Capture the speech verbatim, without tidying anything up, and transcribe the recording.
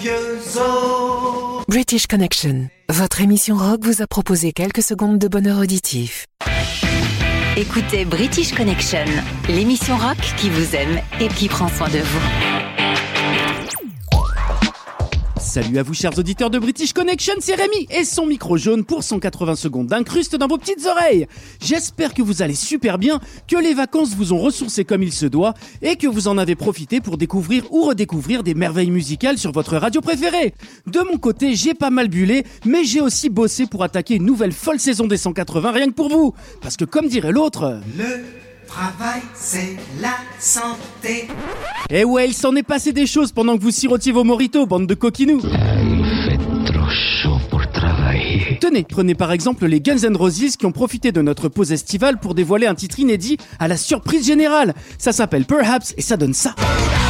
vieux os. British Connection, votre émission rock vous a proposé quelques secondes de bonheur auditif. Écoutez British Connection, l'émission rock qui vous aime et qui prend soin de vous. Salut à vous chers auditeurs de British Connection, c'est Rémi et son micro jaune pour cent quatre-vingts secondes d'incruste dans vos petites oreilles. J'espère que vous allez super bien, que les vacances vous ont ressourcé comme il se doit et que vous en avez profité pour découvrir ou redécouvrir des merveilles musicales sur votre radio préférée. De mon côté, j'ai pas mal bullé, mais j'ai aussi bossé pour attaquer une nouvelle folle saison des cent quatre-vingts rien que pour vous. Parce que comme dirait l'autre... Le travail, c'est la santé. Eh ouais, il s'en est passé des choses pendant que vous sirotiez vos mojitos, bande de coquinous. Il fait trop chaud pour travailler. Tenez, prenez par exemple les Guns N' Roses qui ont profité de notre pause estivale pour dévoiler un titre inédit à la surprise générale. Ça s'appelle Perhaps et ça donne ça.